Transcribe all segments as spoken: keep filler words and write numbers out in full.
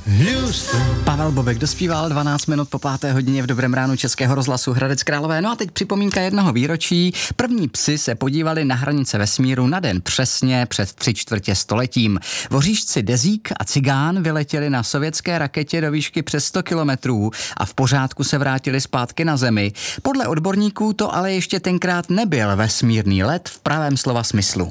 Houston. Pavel Bobek dospíval dvanáct minut po páté hodině v Dobrém ránu Českého rozhlasu Hradec Králové. No a teď připomínka jednoho výročí. První psi se podívali na hranice vesmíru na den přesně před tři čtvrtě stoletím. Voříšci Dezík a Cigán vyletěli na sovětské raketě do výšky přes sto kilometrů a v pořádku se vrátili zpátky na Zemi. Podle odborníků to ale ještě tenkrát nebyl vesmírný let v pravém slova smyslu.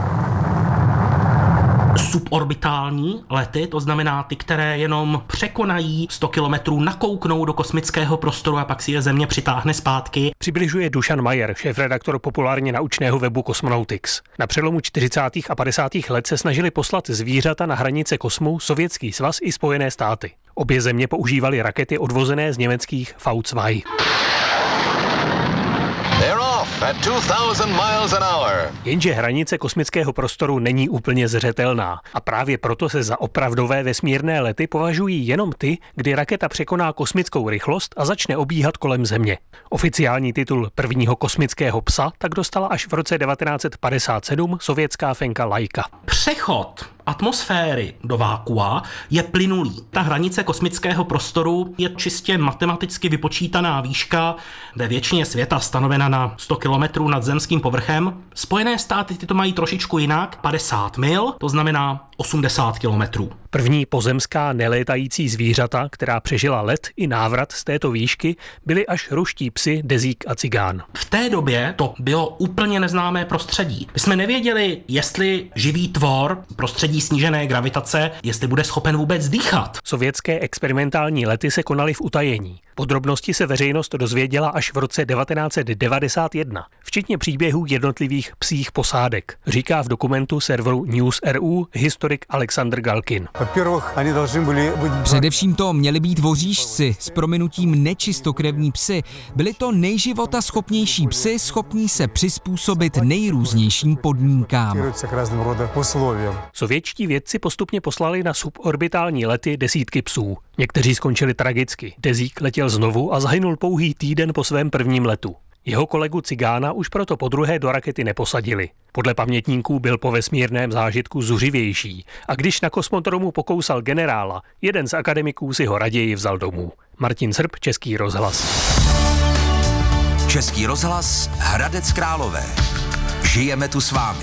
Suborbitální lety, to znamená ty, které jenom překonají sto kilometrů, nakouknou do kosmického prostoru a pak si je Země přitáhne zpátky. Přibližuje Dušan Majer, šéfredaktor populárně naučného webu Cosmonautics. Na přelomu čtyřicátých a padesátých let se snažili poslat zvířata na hranice kosmu Sovětský svaz i Spojené státy. Obě země používaly rakety odvozené z německých V dva. At two thousand miles an hour. Jenže hranice kosmického prostoru není úplně zřetelná a právě proto se za opravdové vesmírné lety považují jenom ty, kdy raketa překoná kosmickou rychlost a začne obíhat kolem Země. Oficiální titul prvního kosmického psa tak dostala až v roce devatenáct set padesát sedm sovětská fenka Laika. Přechod atmosféry do vákua je plynulý. Ta hranice kosmického prostoru je čistě matematicky vypočítaná výška ve většině světa stanovena na sto kilometrů nad zemským povrchem. Spojené státy ty to mají trošičku jinak, padesát mil, to znamená osmdesát kilometrů. První pozemská nelétající zvířata, která přežila let i návrat z této výšky, byly až ruští psi Dezík a Cigán. V té době to bylo úplně neznámé prostředí. My jsme nevěděli, jestli živý tvor prostředí snížené gravitace, jestli bude schopen vůbec dýchat. Sovětské experimentální lety se konaly v utajení. Podrobnosti se veřejnost dozvěděla až v roce devatenáct set devadesát jedna, včetně příběhů jednotlivých psích posádek, říká v dokumentu serveru News R U historik Alexandr Galkin. Především to měli být voříšci, s prominutím nečistokrevní psy. Byli to nejživotaschopnější psy, schopní se přizpůsobit nejrůznějším podmínkám. Sovětští vědci postupně poslali na suborbitální lety desítky psů. Někteří skončili tragicky. Dezík letěl znovu a zahynul pouhý týden po svém prvním letu. Jeho kolegu Cigána už proto podruhé do rakety neposadili. Podle pamětníků byl po vesmírném zážitku zuřivější a když na kosmodromu pokousal generála, jeden z akademiků si ho raději vzal domů. Martin Srb, Český rozhlas. Český rozhlas, Hradec Králové. Žijeme tu s vámi.